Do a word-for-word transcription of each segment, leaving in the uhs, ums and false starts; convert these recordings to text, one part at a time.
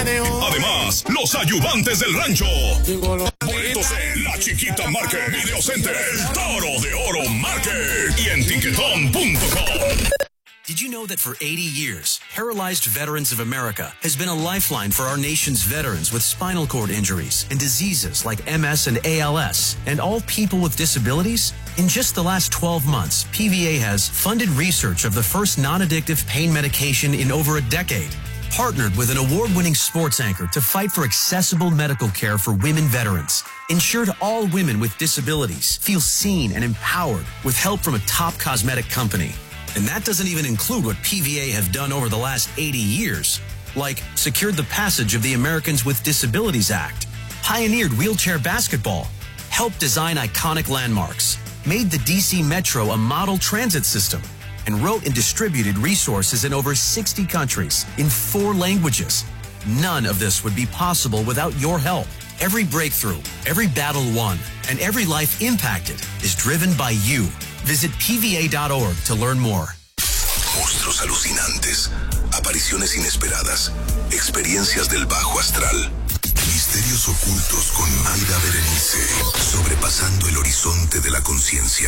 manejo. Además, los ayudantes del rancho. Boletos en La Chiquita Market, Video Center, El Toro de Oro Market y en tiquetón punto com. Did you know that for eighty years, Paralyzed Veterans of America has been a lifeline for our nation's veterans with spinal cord injuries and diseases like M S and A L S, and all people with disabilities? In just the last twelve months, P V A has funded research of the first non-addictive pain medication in over a decade, partnered with an award-winning sports anchor to fight for accessible medical care for women veterans, ensured all women with disabilities feel seen and empowered with help from a top cosmetic company. And that doesn't even include what P V A have done over the last eighty years, like secured the passage of the Americans with Disabilities Act, pioneered wheelchair basketball, helped design iconic landmarks, made the D C Metro a model transit system, and wrote and distributed resources in over sixty countries in four languages. None of this would be possible without your help. Every breakthrough, every battle won, and every life impacted is driven by you. Visit P V A dot org to learn more. Monstruos alucinantes, apariciones inesperadas, experiencias del bajo astral, misterios ocultos con Mayra Berenice, sobrepasando el horizonte de la conciencia.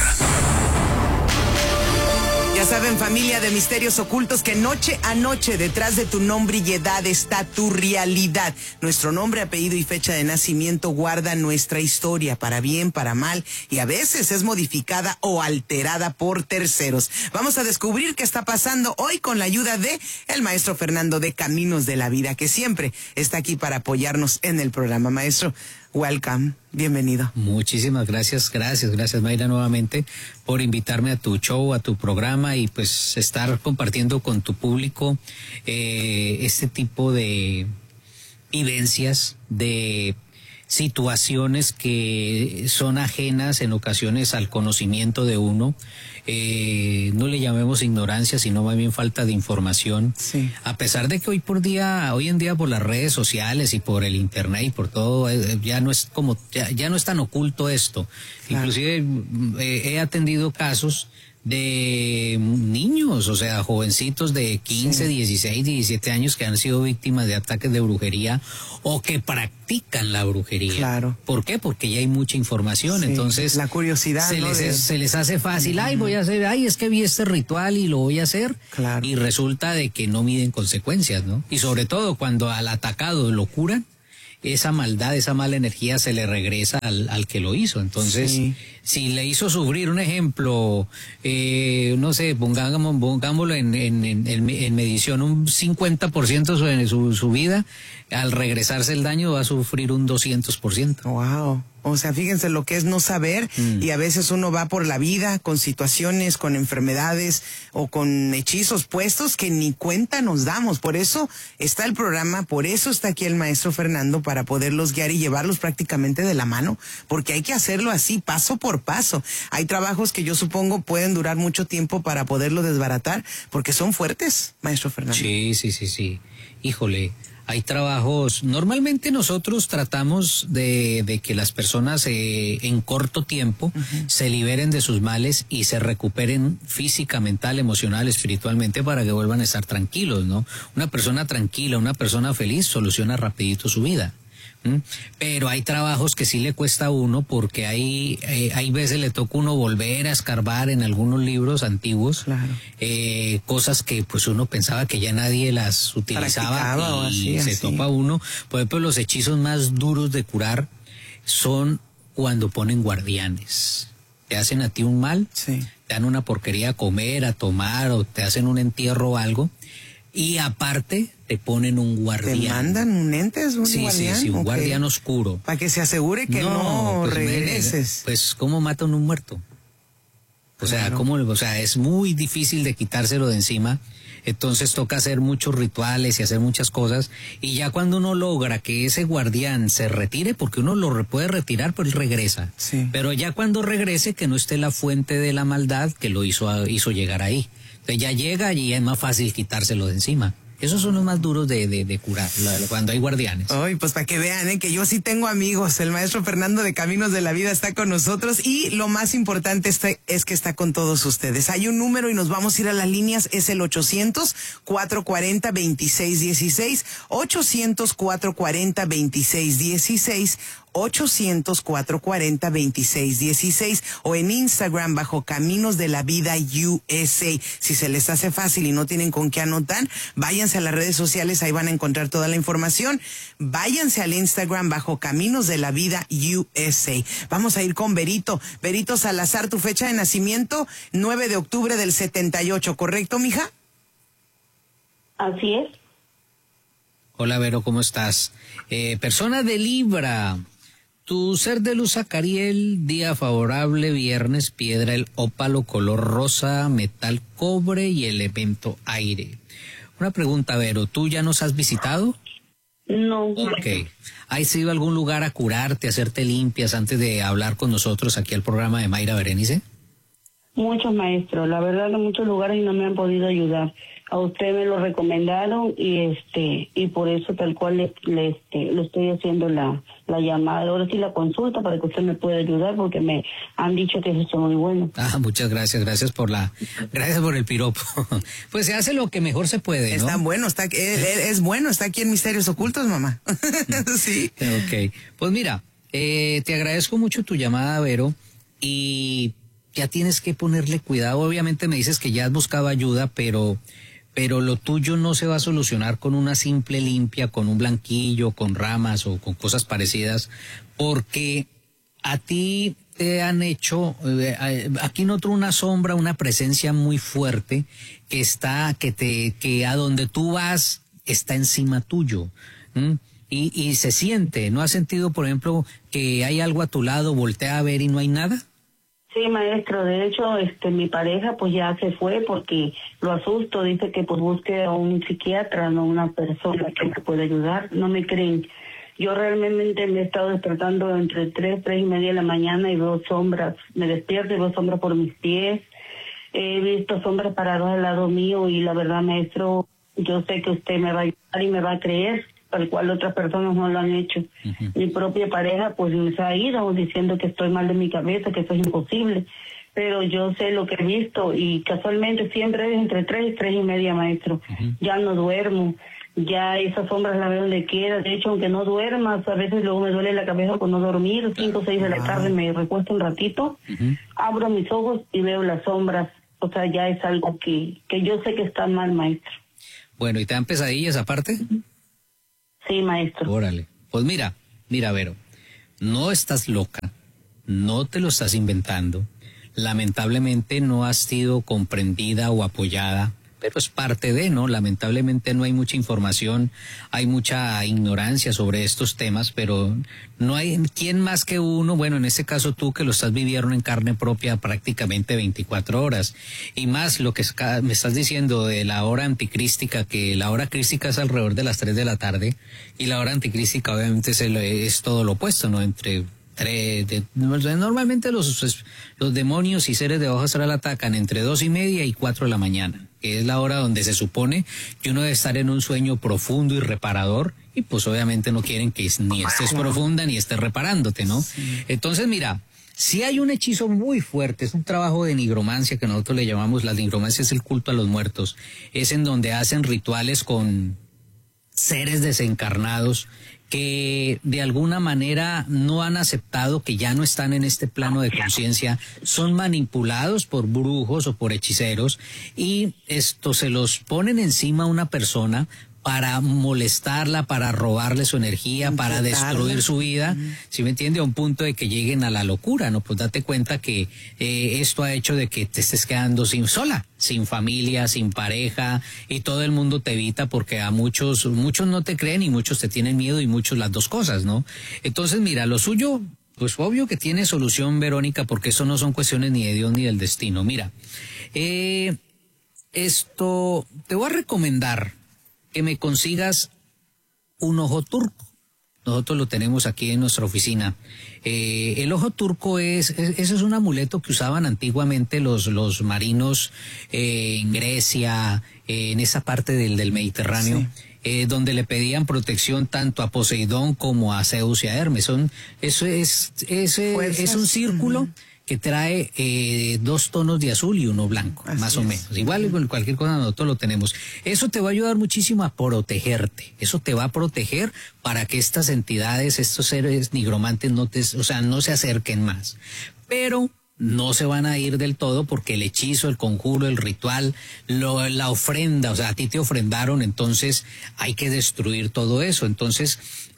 Ya saben, familia de misterios ocultos, que noche a noche detrás de tu nombre y edad está tu realidad. Nuestro nombre, apellido y fecha de nacimiento guarda nuestra historia, para bien, para mal, y a veces es modificada o alterada por terceros. Vamos a descubrir qué está pasando hoy con la ayuda de el maestro Fernando de Caminos de la Vida, que siempre está aquí para apoyarnos en el programa. Maestro, welcome, bienvenido. Muchísimas gracias, gracias, gracias Mayra nuevamente por invitarme a tu show, a tu programa y pues estar compartiendo con tu público eh, este tipo de vivencias, de situaciones que son ajenas en ocasiones al conocimiento de uno. Eh, no le llamemos ignorancia, sino más bien falta de información. Sí. A pesar de que hoy por día, hoy en día por las redes sociales y por el internet y por todo, eh, ya no es como, ya, ya no es tan oculto esto. Claro. Inclusive eh, he atendido casos de niños, o sea, jovencitos de quince, sí. dieciséis, diecisiete años que han sido víctimas de ataques de brujería o que practican la brujería. Claro. ¿Por qué? Porque ya hay mucha información, sí. Entonces la curiosidad se, ¿no? les, de... se les hace fácil, ay, voy a hacer, ay, es que vi este ritual y lo voy a hacer. Claro. Y resulta de que no miden consecuencias, ¿no? Y sobre todo cuando al atacado lo curan, esa maldad, esa mala energía se le regresa al, al que lo hizo. Entonces, sí. si le hizo sufrir, un ejemplo, eh, no sé, pongamos, pongámoslo en, en, en, en medición, un cincuenta por ciento de su, su vida, al regresarse el daño va a sufrir un doscientos por ciento. Wow. O sea, fíjense lo que es no saber, mm. y a veces uno va por la vida con situaciones, con enfermedades o con hechizos puestos que ni cuenta nos damos. Por eso está el programa, por eso está aquí el maestro Fernando, para poderlos guiar y llevarlos prácticamente de la mano, porque hay que hacerlo así, paso por paso. Hay trabajos que yo supongo pueden durar mucho tiempo para poderlo desbaratar, porque son fuertes, maestro Fernando. Sí, sí, sí, sí. Híjole. Hay trabajos, normalmente nosotros tratamos de, de que las personas eh, en corto tiempo uh-huh. se liberen de sus males y se recuperen física, mental, emocional, espiritualmente, para que vuelvan a estar tranquilos, ¿no? Una persona tranquila, una persona feliz soluciona rapidito su vida. ¿Mm? Pero hay trabajos que sí le cuesta a uno, porque hay, eh, hay veces le toca a uno volver a escarbar en algunos libros antiguos, claro. eh, cosas que pues uno pensaba que ya nadie las utilizaba y así, se así. topa uno. Por ejemplo, los hechizos más duros de curar son cuando ponen guardianes. Te hacen a ti un mal, sí. te dan una porquería a comer, a tomar, o te hacen un entierro o algo. Y aparte te ponen un guardián. ¿Te mandan un ente? ¿Es un sí, guardián? Sí, sí, un okay. guardián oscuro. Para que se asegure que no, no pues regreses. Me, pues, ¿cómo matan un muerto? O sea, claro. ¿cómo, o sea, es muy difícil de quitárselo de encima. Entonces toca hacer muchos rituales y hacer muchas cosas. Y ya cuando uno logra que ese guardián se retire, porque uno lo puede retirar, pues regresa. Sí. Pero ya cuando regrese, que no esté la fuente de la maldad que lo hizo, hizo llegar ahí. Entonces ya llega y es más fácil quitárselo de encima. Esos son los más duros de, de, de curar, cuando hay guardianes. Ay, pues para que vean, ¿eh? que yo sí tengo amigos. El maestro Fernando de Caminos de la Vida está con nosotros y lo más importante este, es que está con todos ustedes. Hay un número y nos vamos a ir a las líneas, es el ochocientos, cuatrocientos cuarenta, veintiséis dieciséis, ochocientos, cuatrocientos cuarenta, veintiséis dieciséis, ochocientos, cuatrocientos cuarenta, veintiséis dieciséis o en Instagram bajo Caminos de la Vida U S A. Si se les hace fácil y no tienen con qué anotar, váyanse a las redes sociales, ahí van a encontrar toda la información. Váyanse al Instagram bajo Caminos de la Vida U S A. Vamos a ir con Berito. Berito Salazar, tu fecha de nacimiento, nueve de octubre del setenta y ocho, ¿correcto, mija? Así es. Hola, Vero, ¿cómo estás? Eh, persona de Libra. Tu ser de luz Acariel, día favorable, viernes, piedra, el ópalo, color rosa, metal cobre y elemento aire. Una pregunta, Vero, ¿tú ya nos has visitado? No. Ok. ¿Has ido a algún lugar a curarte, a hacerte limpias antes de hablar con nosotros aquí al programa de Mayra Berenice? Muchos maestros, la verdad en muchos lugares no me han podido ayudar. A usted me lo recomendaron y este y por eso tal cual le, le, este, le estoy haciendo la, la llamada, ahora sí la consulta para que usted me pueda ayudar porque me han dicho que eso es muy bueno. Ah, muchas gracias, gracias por la, gracias por el piropo. Pues se hace lo que mejor se puede, ¿no? Está bueno, está, es, es bueno, está aquí en Misterios Ocultos, mamá. Sí. Ok, pues mira, eh, te agradezco mucho tu llamada, Vero, y ya tienes que ponerle cuidado. Obviamente me dices que ya has buscado ayuda, pero... pero lo tuyo no se va a solucionar con una simple limpia, con un blanquillo, con ramas o con cosas parecidas, porque a ti te han hecho, eh, aquí noto una sombra, una presencia muy fuerte que está, que te, que a donde tú vas está encima tuyo, ¿m? y, y se siente. ¿No has sentido, por ejemplo, que hay algo a tu lado, voltea a ver y no hay nada? Sí, maestro, de hecho, este, mi pareja pues ya se fue porque lo asusto, dice que pues busque a un psiquiatra, no una persona que me pueda ayudar, no me creen. Yo realmente me he estado despertando entre tres, tres y media de la mañana y veo sombras, me despierto y veo sombras por mis pies, he visto sombras paradas al lado mío y la verdad, maestro, yo sé que usted me va a ayudar y me va a creer, al cual otras personas no lo han hecho. Uh-huh. Mi propia pareja pues me ha ido diciendo que estoy mal de mi cabeza, que eso es imposible, pero yo sé lo que he visto y casualmente siempre es entre tres y tres y media, maestro. Uh-huh. Ya no duermo, ya esas sombras las veo donde quiera, de hecho aunque no duermas, a veces luego me duele la cabeza por no dormir, cinco o seis de la tarde me recuesto un ratito, uh-huh. abro mis ojos y veo las sombras, o sea ya es algo que, que yo sé que está mal, maestro. Bueno, ¿y te dan pesadillas aparte? Uh-huh. Sí, maestro. Órale. Pues mira, mira, Vero, no estás loca, no te lo estás inventando. Lamentablemente no has sido comprendida o apoyada, pero es parte de, ¿no? Lamentablemente no hay mucha información, hay mucha ignorancia sobre estos temas, pero no hay quién más que uno, bueno, en este caso tú que lo estás viviendo en carne propia prácticamente veinticuatro horas, y más lo que me estás diciendo de la hora anticrística, que la hora crística es alrededor de las tres de la tarde, y la hora anticrística obviamente es, el, es todo lo opuesto, ¿no? Entre Tres, de, normalmente los, los demonios y seres de bajo astral atacan entre dos y media y cuatro de la mañana, que es la hora donde se supone que uno debe estar en un sueño profundo y reparador, y pues obviamente no quieren que ni estés profunda ni estés reparándote, ¿no? Sí. Entonces mira, si hay un hechizo muy fuerte, es un trabajo de nigromancia que nosotros le llamamos, la nigromancia es el culto a los muertos, es en donde hacen rituales con seres desencarnados que de alguna manera no han aceptado que ya no están en este plano de conciencia, son manipulados por brujos o por hechiceros y esto se los ponen encima a una persona para molestarla, para robarle su energía, para destruir su vida, ¿sí me entiende? A un punto de que lleguen a la locura, ¿no? Pues date cuenta que eh, esto ha hecho de que te estés quedando sin sola, sin familia, sin pareja, y todo el mundo te evita porque a muchos, muchos no te creen y muchos te tienen miedo y muchos las dos cosas, ¿no? Entonces, mira, lo suyo, pues obvio que tiene solución, Verónica, porque eso no son cuestiones ni de Dios ni del destino. Mira, eh, esto, te voy a recomendar que me consigas un ojo turco. nosotros lo tenemos aquí en nuestra oficina. Eh, el ojo turco es, es, ese es un amuleto que usaban antiguamente los, los marinos eh, en Grecia, eh, en esa parte del, del Mediterráneo. Sí. Eh, donde le pedían protección tanto a Poseidón como a Zeus y a Hermes. Son, eso es, es, es un círculo uh-huh. que trae eh, dos tonos de azul y uno blanco, Así más o es. menos. Igual con cualquier cosa nosotros lo tenemos. Eso te va a ayudar muchísimo a protegerte. Eso te va a proteger para que estas entidades, estos seres nigromantes no te, o sea, no se acerquen más. Pero no se van a ir del todo porque el hechizo, el conjuro, el ritual, lo, la ofrenda, o sea, a ti te ofrendaron, entonces hay que destruir todo eso. Entonces,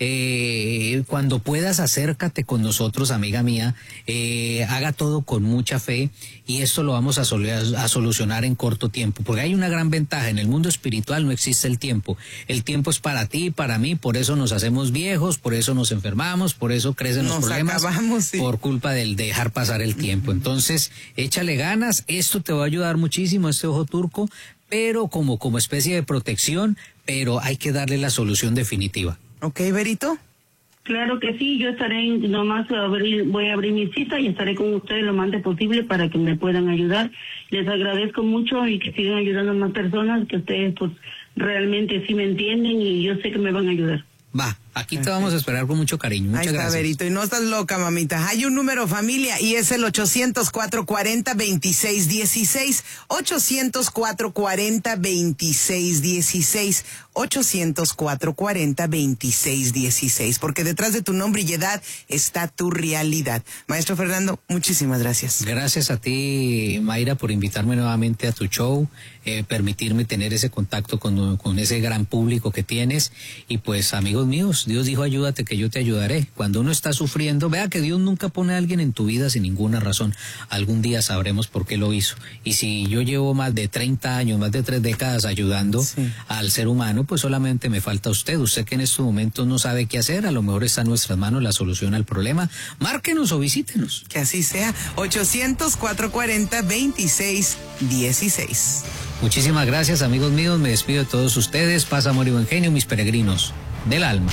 eh, cuando puedas, acércate con nosotros, amiga mía, eh, haga todo con mucha fe y esto lo vamos a, sol- a solucionar en corto tiempo, porque hay una gran ventaja, en el mundo espiritual no existe el tiempo, el tiempo es para ti, para mí, por eso nos hacemos viejos, por eso nos enfermamos, por eso crecen los nos problemas, acabamos, sí. por culpa del dejar pasar el tiempo. Entonces, échale ganas, esto te va a ayudar muchísimo, este ojo turco, pero como, como especie de protección, pero hay que darle la solución definitiva. Ok, Berito. Claro que sí, yo estaré, nomás abrir, voy a abrir mi cita y estaré con ustedes lo más antes posible para que me puedan ayudar. Les agradezco mucho y que sigan ayudando a más personas, que ustedes pues realmente sí me entienden y yo sé que me van a ayudar. Va, aquí te vamos a esperar con mucho cariño. Muchas Ahí está, gracias. Berito, y no estás loca, mamita. Hay un número, familia, y es el ochocientos cuatro cuarenta veintiséis dieciséis. ochocientos cuatro cuarenta veintiséis dieciséis. ochocientos cuatro cuarenta veintiséis dieciséis. Porque detrás de tu nombre y edad está tu realidad. Maestro Fernando, muchísimas gracias. Gracias a ti, Mayra, por invitarme nuevamente a tu show, eh, permitirme tener ese contacto con, con ese gran público que tienes. Y pues, amigos míos, Dios dijo, ayúdate que yo te ayudaré. Cuando uno está sufriendo, vea que Dios nunca pone a alguien en tu vida sin ninguna razón. Algún día sabremos por qué lo hizo. Y si yo llevo más de treinta años, más de tres décadas ayudando sí. al ser humano, pues solamente me falta usted. Usted que en estos momentos no sabe qué hacer, a lo mejor está en nuestras manos la solución al problema. Márquenos o visítenos. Que así sea. ochocientos cuatro cuarenta veintiséis dieciséis. Muchísimas gracias, amigos míos. Me despido de todos ustedes. Paz, amor y buen genio, mis peregrinos del alma.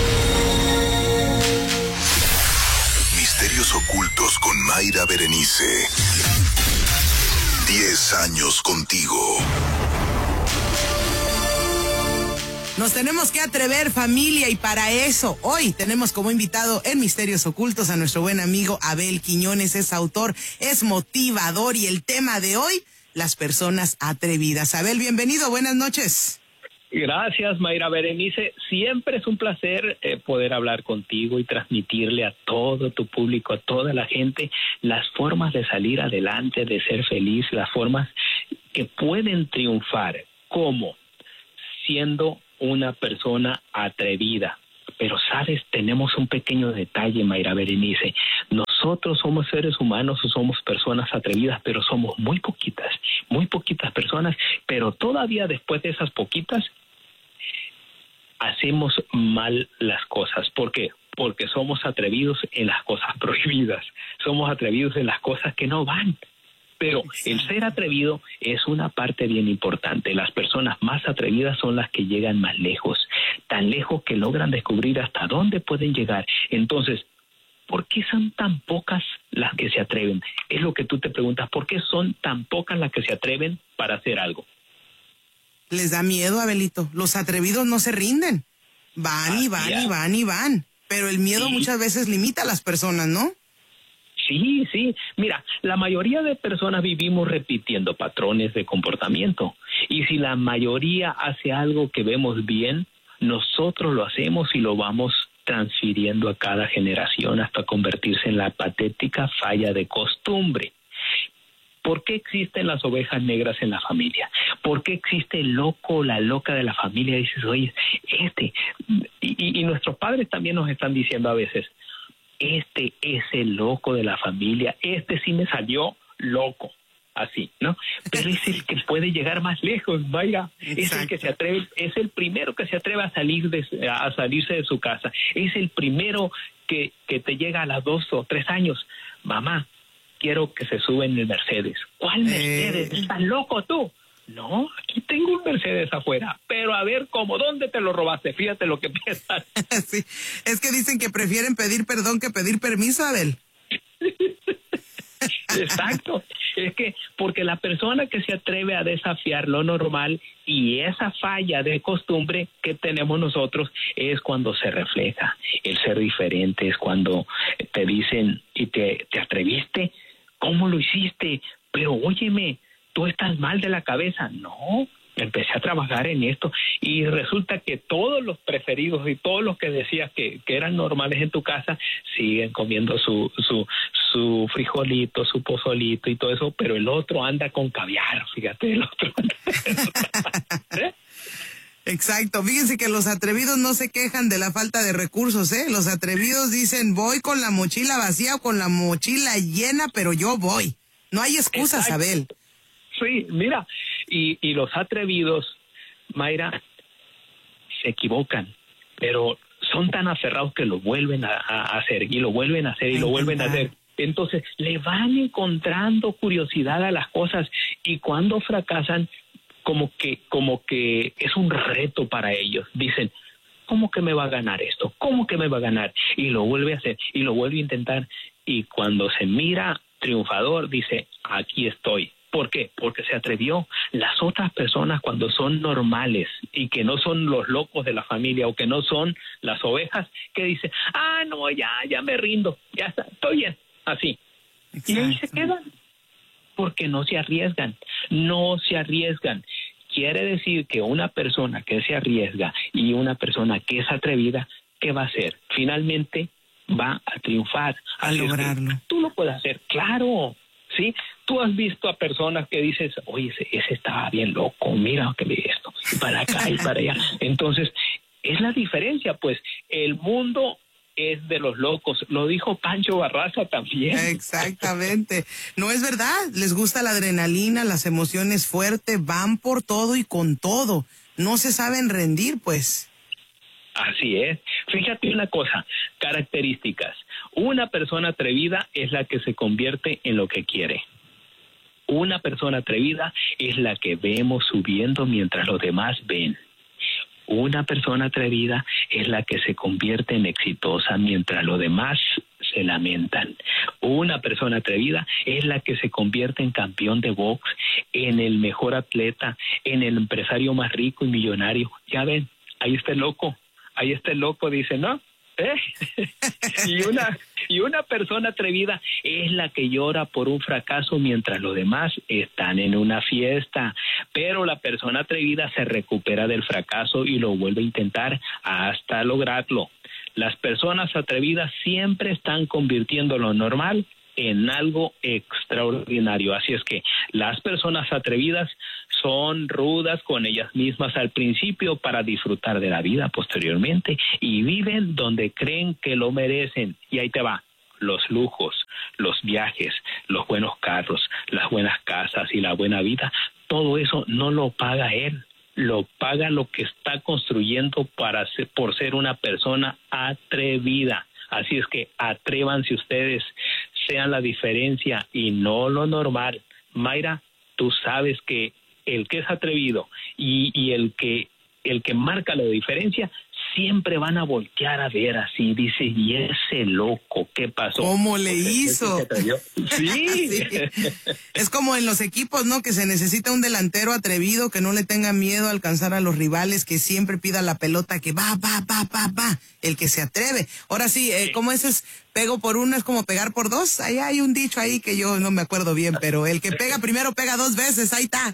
Misterios ocultos con Mayra Berenice. Diez años contigo. Nos tenemos que atrever, familia, y para eso hoy tenemos como invitado en Misterios Ocultos a nuestro buen amigo Abel Quiñones. Es autor, es motivador y el tema de hoy, las personas atrevidas. Abel, bienvenido, buenas noches. Gracias, Mayra Berenice. Siempre es un placer eh, poder hablar contigo y transmitirle a todo tu público, a toda la gente, las formas de salir adelante, de ser feliz, las formas que pueden triunfar. ¿Cómo? Siendo una persona atrevida. Pero, ¿sabes? Tenemos un pequeño detalle, Mayra Berenice. Nosotros somos seres humanos, somos personas atrevidas, pero somos muy poquitas, muy poquitas personas, pero todavía después de esas poquitas, hacemos mal las cosas. ¿Por qué? Porque somos atrevidos en las cosas prohibidas, somos atrevidos en las cosas que no van. Pero el ser atrevido es una parte bien importante. Las personas más atrevidas son las que llegan más lejos, tan lejos que logran descubrir hasta dónde pueden llegar. Entonces, ¿por qué son tan pocas las que se atreven? Es lo que tú te preguntas, ¿por qué son tan pocas las que se atreven para hacer algo? Les da miedo, Abelito. Los atrevidos no se rinden. Van y van y van y van. Pero el miedo sí. muchas veces limita a las personas, ¿no? Sí, sí. Mira, la mayoría de personas vivimos repitiendo patrones de comportamiento. Y si la mayoría hace algo que vemos bien, nosotros lo hacemos y lo vamos transfiriendo a cada generación hasta convertirse en la patética falla de costumbre. ¿Por qué existen las ovejas negras en la familia? ¿Por qué existe el loco o la loca de la familia? Y dices, oye, este... Y, y, y nuestros padres también nos están diciendo a veces, este es el loco de la familia, este sí me salió loco, así, ¿no? Pero es el que puede llegar más lejos, vaya, Exacto. es el que se atreve, es el primero que se atreve a salir de, a salirse de su casa, es el primero que, que te llega a las dos o tres años, mamá, quiero que se sube en el Mercedes. ¿Cuál Mercedes? Eh... ¿Estás loco tú? No, aquí tengo un Mercedes afuera, pero a ver cómo, ¿dónde te lo robaste? Fíjate lo que piensas. Sí, es que dicen que prefieren pedir perdón que pedir permiso, Abel. Exacto, es que porque la persona que se atreve a desafiar lo normal y esa falla de costumbre que tenemos nosotros es cuando se refleja. El ser diferente es cuando te dicen y te, te atreviste, ¿cómo lo hiciste? Pero óyeme, tú estás mal de la cabeza. No, empecé a trabajar en esto y resulta que todos los preferidos y todos los que decías que, que eran normales en tu casa siguen comiendo su, su, su frijolito, su pozolito y todo eso, pero el otro anda con caviar, fíjate, el otro anda... ¿Eh? Exacto, fíjense que los atrevidos no se quejan de la falta de recursos, ¿eh? Los atrevidos dicen, voy con la mochila vacía o con la mochila llena, pero yo voy. No hay excusas, Exacto. Abel. Sí, mira, y, y los atrevidos, Mayra, se equivocan, pero son tan aferrados que lo vuelven a, a hacer y lo vuelven a hacer y a lo vuelven a hacer. Entonces, le van encontrando curiosidad a las cosas y cuando fracasan, como que, como que es un reto para ellos. Dicen, ¿cómo que me va a ganar esto? ¿Cómo que me va a ganar? Y lo vuelve a hacer y lo vuelve a intentar y cuando se mira triunfador, dice, aquí estoy. ¿Por qué? Porque se atrevió. Las otras personas cuando son normales y que no son los locos de la familia o que no son las ovejas, que dicen, ah, no, ya, ya me rindo, ya está, estoy bien, así. Exacto. Y ahí se quedan, porque no se arriesgan, no se arriesgan. Quiere decir que una persona que se arriesga y una persona que es atrevida, ¿qué va a hacer? Finalmente va a triunfar. A lograrlo. Tú lo puedes hacer, claro, ¿sí? Tú has visto a personas que dices, oye, ese, ese estaba bien loco, mira que ve esto, y para acá y para allá. Entonces, es la diferencia, pues, el mundo es de los locos, lo dijo Pancho Barraza también. Exactamente, no es verdad, les gusta la adrenalina, las emociones fuertes, van por todo y con todo, no se saben rendir, pues. Así es. Fíjate una cosa, características. Una persona atrevida es la que se convierte en lo que quiere. Una persona atrevida es la que vemos subiendo mientras los demás ven. Una persona atrevida es la que se convierte en exitosa mientras los demás se lamentan. Una persona atrevida es la que se convierte en campeón de box, en el mejor atleta, en el empresario más rico y millonario. Ya ven, ahí está el loco. Ahí está el loco, dice, ¿no? ¿Eh? y una y una persona atrevida es la que llora por un fracaso mientras los demás están en una fiesta. Pero la persona atrevida se recupera del fracaso y lo vuelve a intentar hasta lograrlo. Las personas atrevidas siempre están convirtiendo lo normal en algo extraordinario. Así es que las personas atrevidas son rudas con ellas mismas al principio para disfrutar de la vida posteriormente y viven donde creen que lo merecen. Y ahí te va, los lujos, los viajes, los buenos carros, las buenas casas y la buena vida, todo eso no lo paga él, lo paga lo que está construyendo para ser, por ser una persona atrevida. Así es que atrévanse ustedes, sean la diferencia y no lo normal. Mayra, tú sabes que el que es atrevido y, y el que el que marca la diferencia siempre van a voltear a ver así, dice, y ese loco, ¿qué pasó? ¿Cómo le hizo? Sí. Sí. Es como en los equipos, ¿no? Que se necesita un delantero atrevido que no le tenga miedo a alcanzar a los rivales, que siempre pida la pelota, que va, va, va, va, va, el que se atreve. Ahora sí, eh, ¿cómo es? es pego por uno es como pegar por dos. Ahí hay un dicho ahí que yo no me acuerdo bien, pero el que pega primero pega dos veces, ahí está.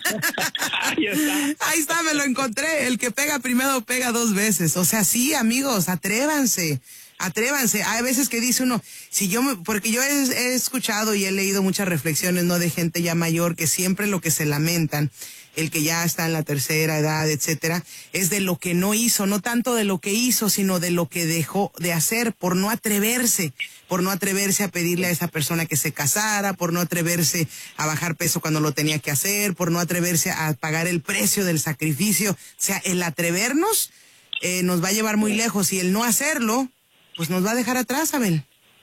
Ahí está. Ahí está, me lo encontré. El que pega primero pega dos veces. O sea, sí, amigos, atrévanse. Atrévanse. Hay veces que dice uno, si yo me, porque yo he, he escuchado y he leído muchas reflexiones, ¿no? De gente ya mayor que siempre lo que se lamentan, el que ya está en la tercera edad, etcétera, es de lo que no hizo, no tanto de lo que hizo, sino de lo que dejó de hacer por no atreverse, por no atreverse a pedirle a esa persona que se casara, por no atreverse a bajar peso cuando lo tenía que hacer, por no atreverse a pagar el precio del sacrificio. O sea, el atrevernos eh, nos va a llevar muy lejos y el no hacerlo, pues nos va a dejar atrás, Abel.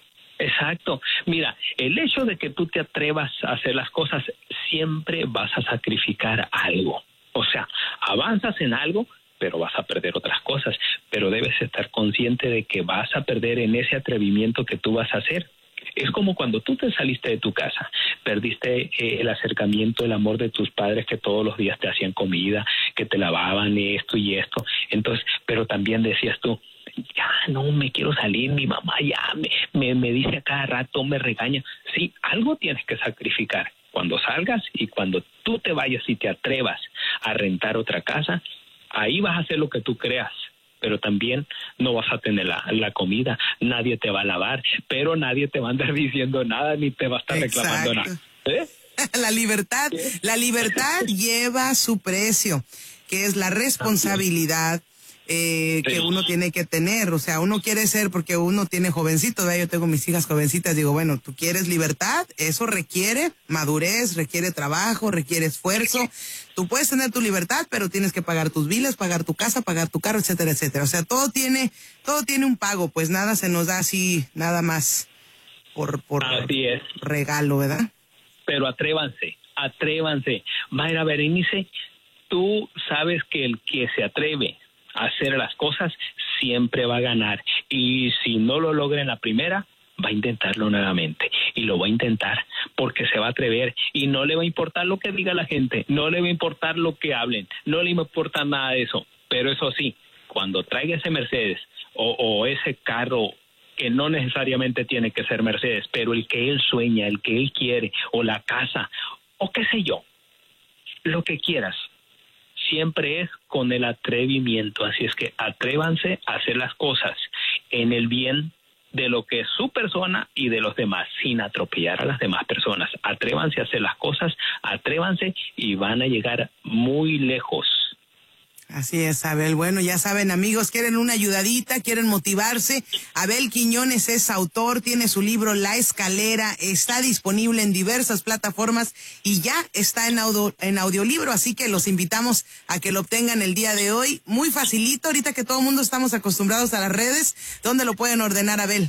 Exacto. Mira, el hecho de que tú te atrevas a hacer las cosas, siempre vas a sacrificar algo. O sea, avanzas en algo, pero vas a perder otras cosas. Pero debes estar consciente de que vas a perder en ese atrevimiento que tú vas a hacer. Es como cuando tú te saliste de tu casa, perdiste eh, el acercamiento, el amor de tus padres que todos los días te hacían comida, que te lavaban esto y esto. Entonces, pero también decías tú, ya no me quiero salir, mi mamá ya me, me, me dice a cada rato, me regaña. Sí, algo tienes que sacrificar. Cuando salgas y cuando tú te vayas y te atrevas a rentar otra casa, ahí vas a hacer lo que tú creas. Pero también no vas a tener la, la comida, nadie te va a lavar, pero nadie te va a andar diciendo nada ni te va a estar Exacto. reclamando nada. ¿Eh? La libertad, ¿Sí? la libertad lleva su precio, que es la responsabilidad eh, sí. que uno tiene que tener. O sea, uno quiere ser, porque uno tiene jovencitos, ¿verdad? Yo tengo mis hijas jovencitas, digo, bueno, tú quieres libertad, eso requiere madurez, requiere trabajo, requiere esfuerzo. Tú puedes tener tu libertad, pero tienes que pagar tus biles, pagar tu casa, pagar tu carro, etcétera, etcétera. O sea, todo tiene, todo tiene un pago, pues nada se nos da así, nada más por, por así es. regalo, ¿verdad? Pero atrévanse, atrévanse. Mayra Berenice, tú sabes que el que se atreve a hacer las cosas siempre va a ganar. Y si no lo logra en la primera, va a intentarlo nuevamente. Y lo va a intentar porque se va a atrever y no le va a importar lo que diga la gente, no le va a importar lo que hablen, no le va a importar nada de eso. Pero eso sí, cuando traiga ese Mercedes o, o ese carro que no necesariamente tiene que ser Mercedes, pero el que él sueña, el que él quiere, o la casa, o qué sé yo, lo que quieras, siempre es con el atrevimiento. Así es que atrévanse a hacer las cosas en el bien de lo que es su persona y de los demás, sin atropellar a las demás personas. Atrévanse a hacer las cosas, atrévanse y van a llegar muy lejos. Así es, Abel. Bueno, ya saben, amigos, quieren una ayudadita, quieren motivarse. Abel Quiñones es autor, tiene su libro La Escalera, está disponible en diversas plataformas y ya está en audio, en audiolibro, así que los invitamos a que lo obtengan el día de hoy. Muy facilito, ahorita que todo el mundo estamos acostumbrados a las redes. ¿Dónde lo pueden ordenar, Abel?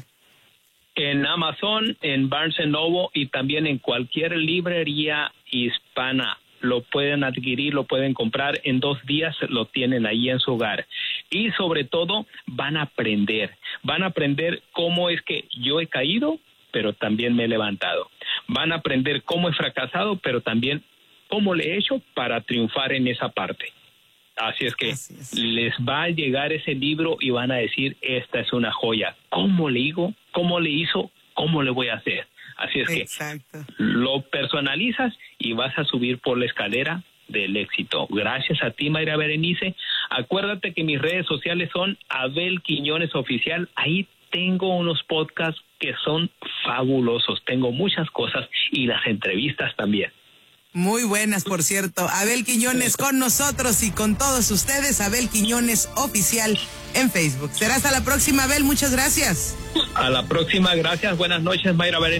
En Amazon, en Barnes and Noble y también en cualquier librería hispana. Lo pueden adquirir, lo pueden comprar, en dos días lo tienen ahí en su hogar. Y sobre todo van a aprender, van a aprender cómo es que yo he caído, pero también me he levantado. Van a aprender cómo he fracasado, pero también cómo le he hecho para triunfar en esa parte. Así es que Así es. les va a llegar ese libro y van a decir, esta es una joya. ¿Cómo le digo? ¿Cómo le hizo? ¿Cómo le voy a hacer? Así es Exacto. que lo personalizas y vas a subir por la escalera del éxito. Gracias a ti, Mayra Berenice. Acuérdate que mis redes sociales son Abel Quiñones Oficial. Ahí tengo unos podcasts que son fabulosos. Tengo muchas cosas y las entrevistas también. Muy buenas, por cierto. Abel Quiñones con nosotros y con todos ustedes. Abel Quiñones Oficial en Facebook. Será hasta la próxima, Abel. Muchas gracias. A la próxima. Gracias. Buenas noches, Mayra Berenice.